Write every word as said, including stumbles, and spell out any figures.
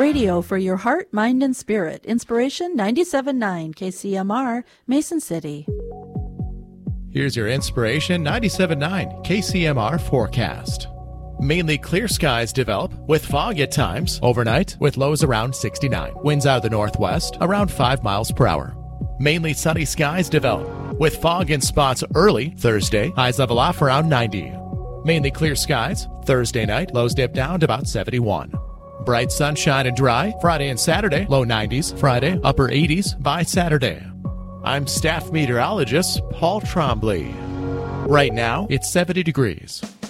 Radio for your heart, mind, and spirit. Inspiration ninety-seven point nine K C M R, Mason City. Here's your Inspiration ninety-seven point nine K C M R forecast. Mainly clear skies develop with fog at times overnight with lows around sixty-nine. Winds out of the northwest around five miles per hour. Mainly sunny skies develop with fog in spots early Thursday. Highs level off around ninety. Mainly clear skies Thursday night. Lows dip down to about seventy-one. Bright sunshine and dry Friday and Saturday. Low nineties. Friday upper eighties by Saturday. I'm staff meteorologist Paul Trombley. Right now it's seventy degrees.